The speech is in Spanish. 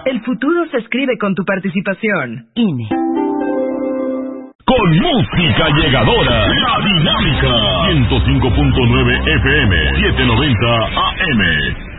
El futuro se escribe con tu participación. INE. Con música llegadora, La Dinámica, 105.9 FM, 790 AM.